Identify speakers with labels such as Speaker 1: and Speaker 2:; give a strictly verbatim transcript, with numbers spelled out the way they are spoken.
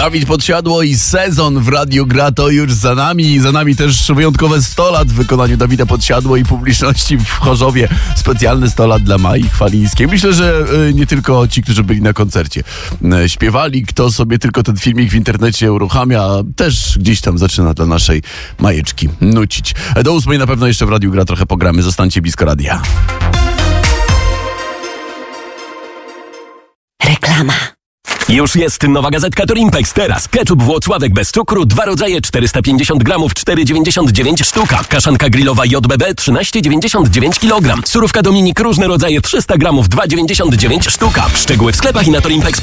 Speaker 1: Dawid Podsiadło i sezon w Radiu Gra to już za nami. Za nami też wyjątkowe sto lat w wykonaniu Dawida Podsiadło i publiczności w Chorzowie. Specjalny sto lat dla Mai Chwalińskiej. Myślę, że nie tylko ci, którzy byli na koncercie śpiewali. Kto sobie tylko ten filmik w internecie uruchamia, też gdzieś tam zaczyna dla naszej Majeczki nucić. Do ósmej na pewno jeszcze w Radiu Gra trochę pogramy. Zostańcie blisko radia.
Speaker 2: Reklama.
Speaker 3: Już jest nowa gazetka Torimpex. Teraz ketchup Włocławek bez cukru, dwa rodzaje, czterysta pięćdziesiąt gramów, cztery dziewięćdziesiąt dziewięć sztuka. Kaszanka grillowa J B B, trzynaście dziewięćdziesiąt dziewięć kilogram. Surówka Dominik, różne rodzaje, trzysta gramów, dwa dziewięćdziesiąt dziewięć sztuka. Szczegóły w sklepach i na torimpex.